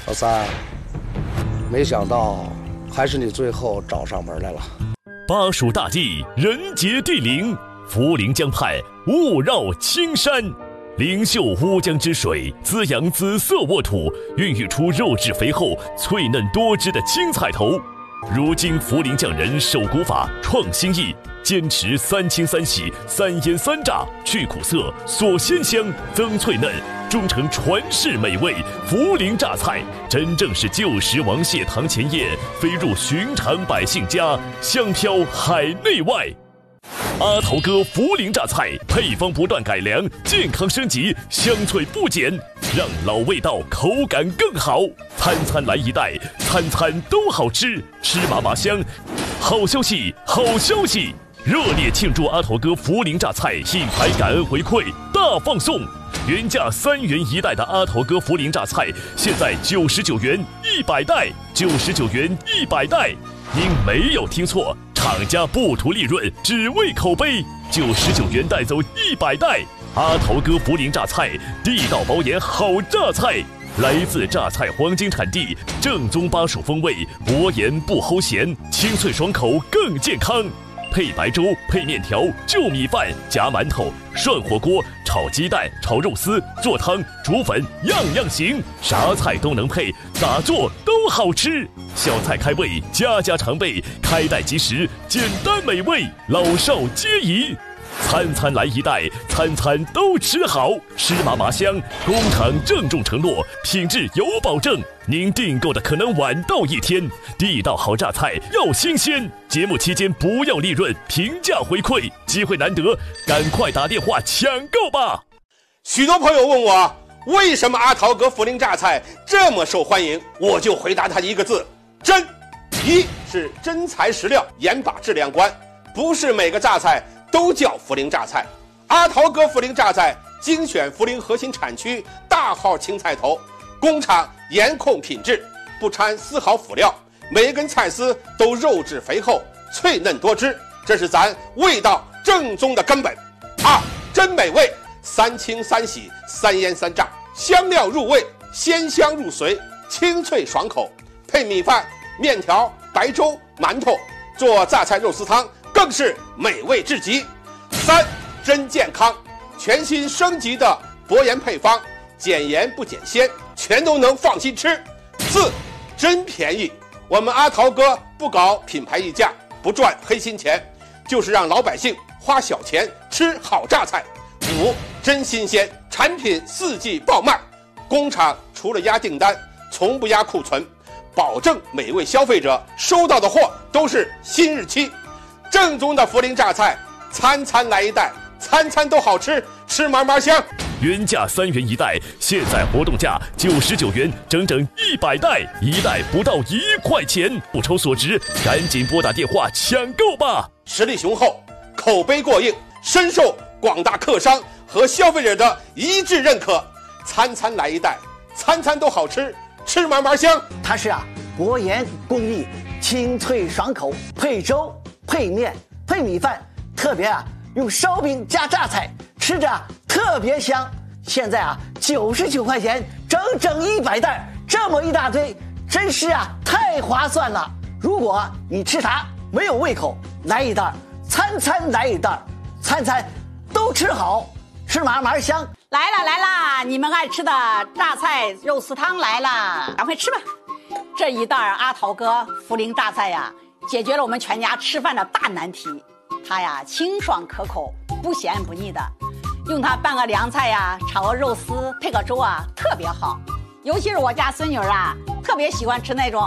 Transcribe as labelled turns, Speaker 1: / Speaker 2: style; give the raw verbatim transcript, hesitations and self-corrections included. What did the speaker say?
Speaker 1: 老三，没想到还是你最后找上门来了。
Speaker 2: 巴蜀大地，人杰地灵，涪陵江畔雾绕青山，灵秀乌江之水滋养紫色沃土，孕育出肉质肥厚、脆嫩多汁的青菜头。如今涪陵匠人守古法，创新意，坚持三清三洗、三腌三炸，去苦涩、锁鲜香、增脆嫩，终成传世美味。涪陵榨菜真正是旧时王谢堂前燕，飞入寻常百姓家，香飘海内外。阿桃哥涪陵榨菜配方不断改良，健康升级，香脆不减，让老味道口感更好。餐餐来一袋，餐餐都好吃，吃麻麻香。好消息，好消息！热烈庆祝阿桃哥涪陵榨菜品牌感恩回馈大放送，原价三元一袋的阿桃哥涪陵榨菜，现在九十九元一百袋，九十九元一百袋。您没有听错，厂家不图利润，只为口碑，九十九元带走一百袋。阿桃哥涪陵榨菜，地道包盐好榨菜，来自榨菜黄金产地，正宗巴蜀风味，薄盐不齁咸，清脆爽口更健康。配白粥、配面条、就米饭、夹馒头、涮火锅、炒鸡蛋、炒肉丝、做汤、煮粉，样样行，啥菜都能配，咋做都好吃。小菜开胃，家家常备，开袋即食，简单美味，老少皆宜。餐餐来一袋，餐餐都吃好，吃麻麻香。工厂郑重承诺，品质有保证。您订购的可能晚到一天，地道好榨菜要新鲜。节目期间不要利润，平价回馈，机会难得，赶快打电话抢购吧！
Speaker 3: 许多朋友问我，为什么阿桃哥涪陵榨菜这么受欢迎？我就回答他一个字：真。一是真材实料，严把质量关，不是每个榨菜都叫涪陵榨菜。阿桃哥涪陵榨菜精选涪陵核心产区大号青菜头，工厂严控品质，不掺丝毫辅料，每一根菜丝都肉质肥厚、脆嫩多汁，这是咱味道正宗的根本。二，真美味，三清三洗、三腌三炸，香料入味，鲜香入髓，清脆爽口，配米饭、面条、白粥、馒头，做榨菜肉丝汤更是美味至极。三，真健康，全新升级的薄盐配方，减盐不减鲜，全都能放心吃。四，真便宜，我们阿桃哥不搞品牌溢价，不赚黑心钱，就是让老百姓花小钱吃好榨菜。五，真新鲜，产品四季爆卖，工厂除了压订单，从不压库存，保证每位消费者收到的货都是新日期。正宗的涪陵榨菜，餐餐来一袋，餐餐都好吃，吃嘛嘛香。
Speaker 2: 原价三元一袋，现在活动价九十九元，整整一百袋，一袋不到一块钱，不抽所值，赶紧拨打电话抢购吧！
Speaker 3: 实力雄厚，口碑过硬，深受广大客商和消费者的一致认可。餐餐来一袋，餐餐都好吃，吃嘛嘛香。
Speaker 4: 它是啊，薄盐工艺，清脆爽口，配粥、配面、配米饭，特别啊用烧饼加榨菜，吃着特别香。现在啊九十九块钱，整整一百袋，这么一大堆，真是啊太划算了。如果你吃啥没有胃口，来一袋，餐餐来一袋，餐餐都吃好，吃嘛嘛香。
Speaker 5: 来了来了，你们爱吃的榨菜肉丝汤来了，赶快吃吧。这一袋阿桃哥涪陵榨菜呀，解决了我们全家吃饭的大难题。它呀清爽可口，不咸不腻的，用它拌个凉菜呀，炒个肉丝，配个粥啊，特别好。尤其是我家孙女啊，特别喜欢吃那种